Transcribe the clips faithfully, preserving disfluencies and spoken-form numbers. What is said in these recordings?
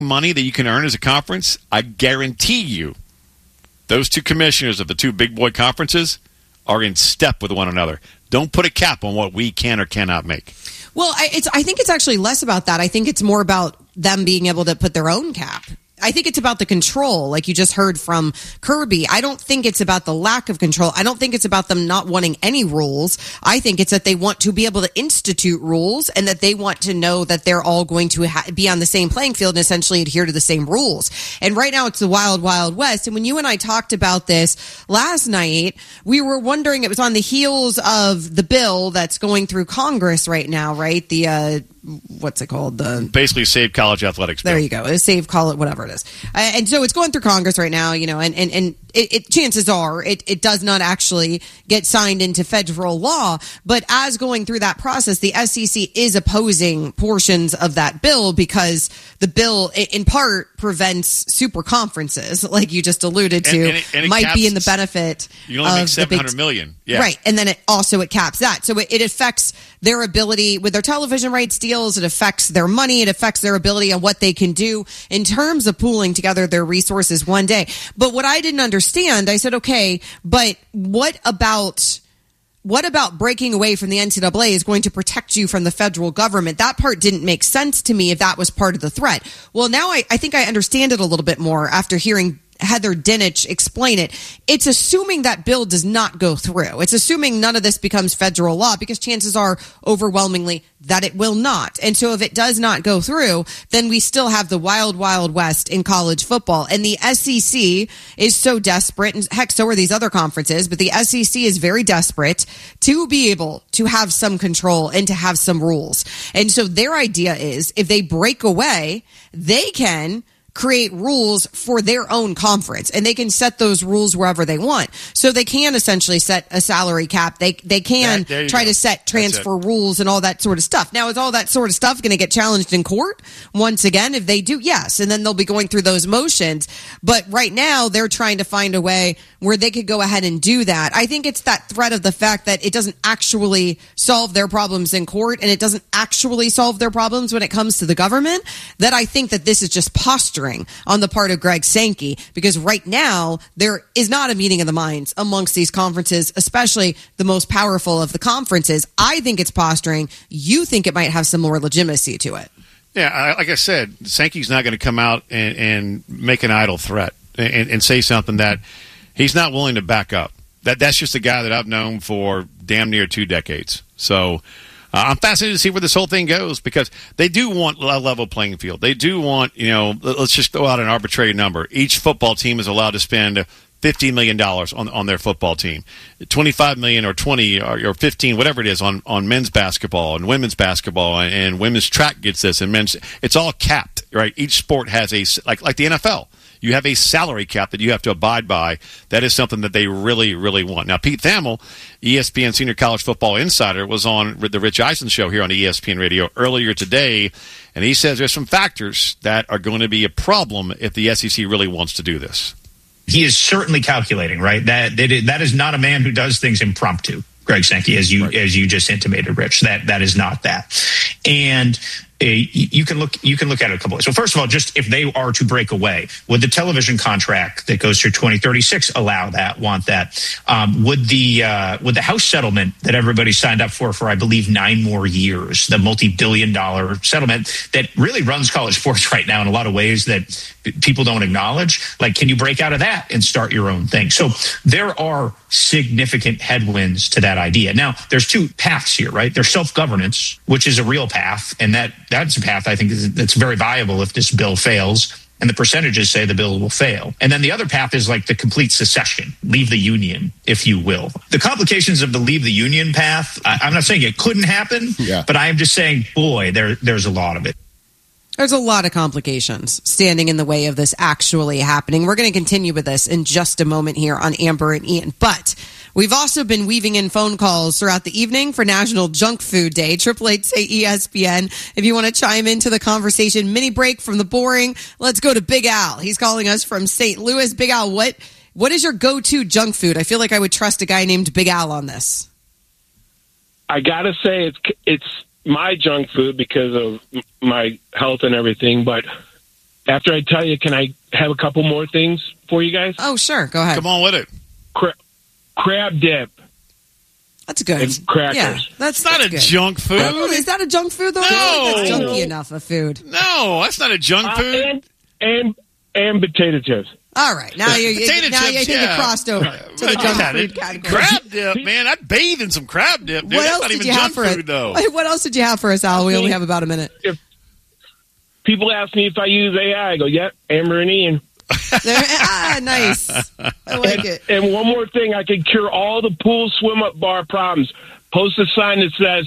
money that you can earn as a conference, I guarantee you those two commissioners of the two big boy conferences are in step with one another. Don't put a cap on what we can or cannot make. Well, I, it's, I think it's actually less about that. I think it's more about them being able to put their own cap. I think it's about the control, like you just heard from Kirby. I don't think it's about the lack of control. I don't think it's about them not wanting any rules. I think it's that they want to be able to institute rules and that they want to know that they're all going to ha- be on the same playing field and essentially adhere to the same rules. And right now it's the wild, wild west. And when you and I talked about this last night, we were wondering, it was on the heels of the bill that's going through Congress right now, right? The, uh, what's it called? The basically Save College Athletics bill. There you go. Save, call it whatever it is. Uh, and so it's going through Congress right now, you know, and, and, and it, it chances are it, it does not actually get signed into federal law. But as going through that process, the S E C is opposing portions of that bill because the bill, in part, prevents super conferences, like you just alluded to, and, and it, and it might caps, be in the benefit. You only of make seven hundred big, million. Yeah. Right. And then it also it caps that. So it, it affects their ability with their television rights deals. It affects their money. It affects their ability on what they can do in terms of pooling together their resources one day. But what I didn't understand, I said, okay, but what about... What about breaking away from the N C double A is going to protect you from the federal government? That part didn't make sense to me if that was part of the threat. Well, now I, I think I understand it a little bit more after hearing Heather Dinich explain it. It's assuming that bill does not go through. It's assuming none of this becomes federal law because chances are overwhelmingly that it will not. And so if it does not go through, then we still have the wild, wild west in college football. And the S E C is so desperate, and heck, so are these other conferences, but the S E C is very desperate to be able to have some control and to have some rules. And so their idea is if they break away, they can create rules for their own conference, and they can set those rules wherever they want. So they can essentially set a salary cap. They they can that, try go. to set transfer rules and all that sort of stuff. Now, is all that sort of stuff going to get challenged in court once again? If they do, yes, and then they'll be going through those motions. But right now, they're trying to find a way where they could go ahead and do that. I think it's that threat of the fact that it doesn't actually solve their problems in court, and it doesn't actually solve their problems when it comes to the government, that I think that this is just posturing on the part of Greg Sankey, because right now there is not a meeting of the minds amongst these conferences, especially the most powerful of the conferences. I think it's posturing. You think it might have some more legitimacy to it. Yeah, I, like I said, Sankey's not going to come out and, and make an idle threat and, and say something that he's not willing to back up. That That's just a guy that I've known for damn near two decades. So Uh, I'm fascinated to see where this whole thing goes, because they do want a level playing field. They do want, you know, let's just throw out an arbitrary number. Each football team is allowed to spend fifteen million dollars on, on their football team, twenty-five million dollars or twenty or, or fifteen, whatever it is, on, on men's basketball and women's basketball, and, and women's track gets this, and men's. It's all capped, right? Each sport has a, like, like the N F L. You have a salary cap that you have to abide by. That is something that they really, really want. Now, Pete Thamel, E S P N Senior College Football Insider, was on the Rich Eisen show here on E S P N Radio earlier today, and he says there's some factors that are going to be a problem if the S E C really wants to do this. He is certainly calculating, right? That that is, that is not a man who does things impromptu, Greg Sankey, as you right. as you just intimated, Rich. That that is not that. And Uh, you can look you can look at it a couple ways. So first of all, just if they are to break away, would the television contract that goes through twenty thirty-six allow that, want that? Um, would the uh, would the House settlement that everybody signed up for for I believe nine more years, the multi-billion dollar settlement that really runs college sports right now in a lot of ways that people don't acknowledge, like, can you break out of that and start your own thing? So there are significant headwinds to that idea. Now, there's two paths here, right? There's self-governance, which is a real path, and that that's a path I think is, that's very viable if this bill fails, and the percentages say the bill will fail. And then the other path is like the complete secession, leave the union, if you will. The complications of the leave the union path, I, I'm not saying it couldn't happen, yeah. but I am just saying, boy, there there's a lot of it. There's a lot of complications standing in the way of this actually happening. We're going to continue with this in just a moment here on Amber and Ian. But we've also been weaving in phone calls throughout the evening for National Junk Food Day. Triple eight say E S P N. If you want to chime into the conversation, mini break from the boring. Let's go to Big Al. He's calling us from Saint Louis. Big Al, what what is your go-to junk food? I feel like I would trust a guy named Big Al on this. I gotta say it's it's. my junk food because of my health and everything, but after I tell you, can I have a couple more things for you guys? Oh, sure. Go ahead. Come on with it. Cra- crab dip. That's good. And crackers. Yeah, that's It's not that's a good. junk food. Oh, is that a junk food, though? I feel like that's No. junky enough of food. No, that's not a junk Uh, food. and, and, and potato chips. All right. Now you Potato now you chips, think yeah. it crossed over to the Look junk at food it. category. Crab dip, man. I'd bathe in some crab dip, dude. What That's else not did even you have junk for food, it? though. What else did you have for us, Al? We only have about a minute. If people ask me if I use A I, I go, yep, Amber and Ian. There, ah, nice. I like it. And one more thing, I could cure all the pool swim up bar problems. Post a sign that says,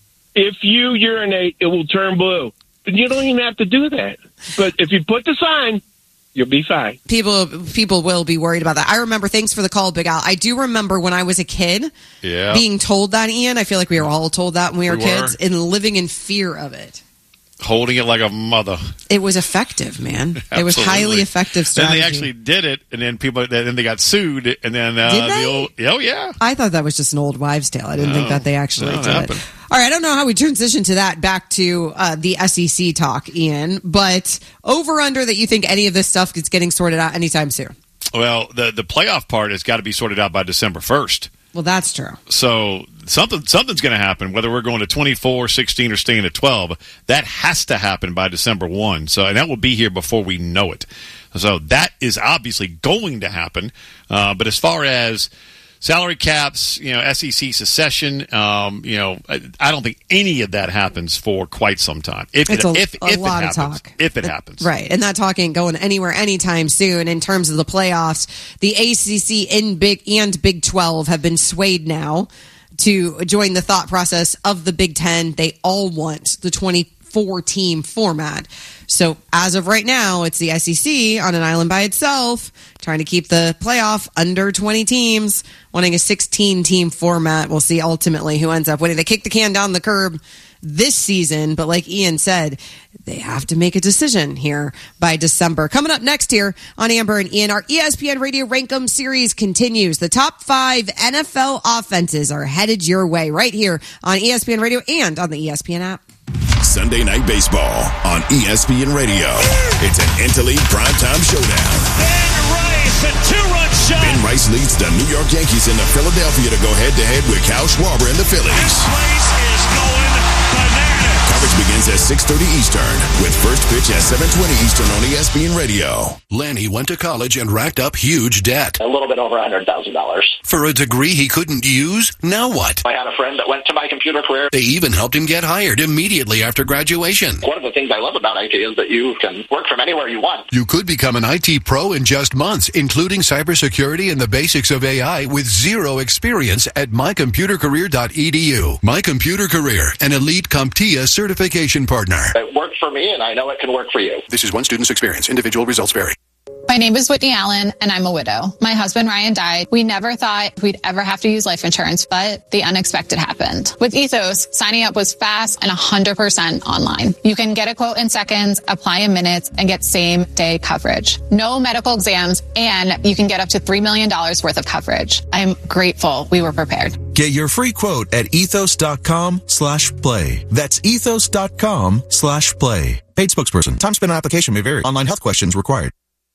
if you urinate, it will turn blue. But you don't even have to do that. But if you put the sign, you'll be fine. People people will be worried about that. I remember, thanks for the call, Big Al. I do remember when I was a kid Yeah. being told that, Ian. I feel like we were all told that when we were We kids were. and living in fear of it. Holding it like a mother. It was effective, man. It was Absolutely. highly effective strategy. Then they actually did it, and then people, then they got sued, and then uh, Did the they? old, oh yeah, I thought that was just an old wives' tale. I didn't No. think that they actually No, it did it. happened. All right, I don't know how we transition to that back to uh, the S E C talk, Ian, but over under that you think any of this stuff is getting sorted out anytime soon. Well, the the playoff part has got to be sorted out by December first. Well, that's true. So something something's going to happen, whether we're going to twenty-four, sixteen, or staying at twelve. That has to happen by December first. So and that will be here before we know it. So that is obviously going to happen. Uh, but as far as salary caps, you know, S E C secession, um, you know, I, I don't think any of that happens for quite some time. If It's it, a, if, a if lot it of happens, talk. if it happens, Right. And that talk ain't going anywhere anytime soon. In terms of the playoffs, the A C C and Big and Big twelve have been swayed now to join the thought process of the Big Ten. They all want the twenty-four team format. So as of right now, it's the S E C on an island by itself, trying to keep the playoff under twenty teams, wanting a sixteen team format. We'll see ultimately who ends up winning. They kick the can down the curb this season, but like Ian said, they have to make a decision here by December. Coming up next here on Amber and Ian, our E S P N Radio Rankum series continues. The top five N F L offenses are headed your way right here on E S P N Radio and on the E S P N app. Sunday Night Baseball on E S P N Radio. It's an Interleague primetime showdown. Ben Rice, a two-run shot. Ben Rice leads the New York Yankees into Philadelphia to go head-to-head with Kyle Schwarber and the Phillies. This place is going bananas. Coverage begins at six thirty Eastern with first pitch at seven twenty Eastern on E S P N Radio. Lanny went to college and racked up huge debt. A little bit over one hundred thousand dollars. For a degree he couldn't use? Now what? I had a friend that went to my computer career. They even helped him get hired immediately after graduation. One of the things I love about I T is that you can work from anywhere you want. You could become an I T pro in just months, including cybersecurity and the basics of A I with zero experience at my computer career dot e d u. My Computer Career, an elite CompTIA certification partner. It worked for me, and I know it can work for you. This is one student's experience. Individual results vary. My name is Whitney Allen, and I'm a widow. My husband, Ryan, died. We never thought we'd ever have to use life insurance, but the unexpected happened. With Ethos, signing up was fast and one hundred percent online. You can get a quote in seconds, apply in minutes, and get same-day coverage. No medical exams, and you can get up to three million dollars worth of coverage. I'm grateful we were prepared. Get your free quote at ethos.com slash play. That's ethos.com slash play. Paid spokesperson. Time spent on application may vary. Online health questions required.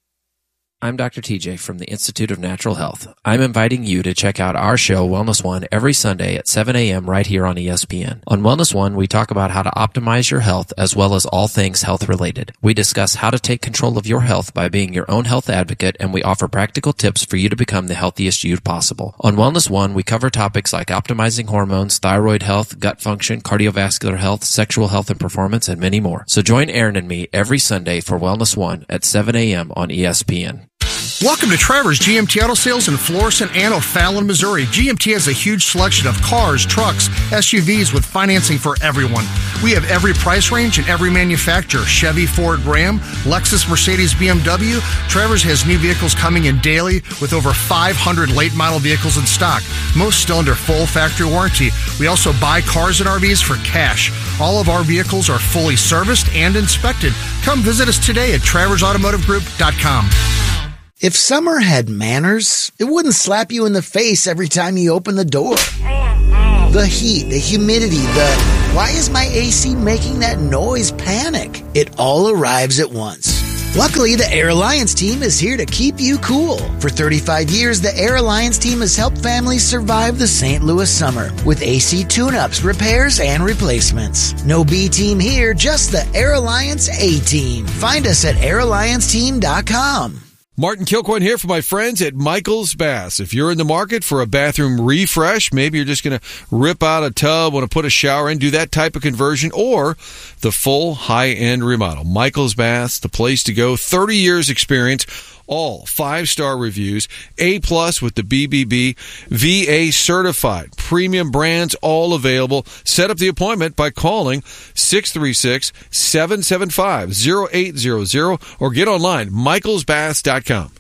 I'm Doctor T J from the Institute of Natural Health. I'm inviting you to check out our show, Wellness One, every Sunday at seven a.m. right here on E S P N. On Wellness One, we talk about how to optimize your health as well as all things health-related. We discuss how to take control of your health by being your own health advocate, and we offer practical tips for you to become the healthiest you possible. On Wellness One, we cover topics like optimizing hormones, thyroid health, gut function, cardiovascular health, sexual health and performance, and many more. So join Aaron and me every Sunday for Wellness One at seven a.m. on E S P N. Welcome to Trevor's G M T Auto Sales in Florissant and O'Fallon, Missouri. G M T has a huge selection of cars, trucks, S U Vs with financing for everyone. We have every price range and every manufacturer. Chevy, Ford, Ram, Lexus, Mercedes, B M W. Trevor's has new vehicles coming in daily with over five hundred late model vehicles in stock. Most still under full factory warranty. We also buy cars and R Vs for cash. All of our vehicles are fully serviced and inspected. Come visit us today at travers automotive group dot com. If summer had manners, it wouldn't slap you in the face every time you open the door. The heat, the humidity, the why is my A C making that noise panic? It all arrives at once. Luckily, the Air Alliance team is here to keep you cool. For thirty-five years, the Air Alliance team has helped families survive the Saint Louis summer with A C tune-ups, repairs, and replacements. No B team here, just the Air Alliance A team. Find us at air alliance team dot com. Martin Kilcoyne here for my friends at Michael's Baths. If you're in the market for a bathroom refresh, maybe you're just going to rip out a tub, want to put a shower in, do that type of conversion, or the full high-end remodel. Michael's Baths, the place to go. thirty years experience, all five-star reviews, A-plus with the B B B, V A certified, premium brands, all available. Set up the appointment by calling six three six, seven seven five, zero eight zero zero or get online, michaels baths dot com.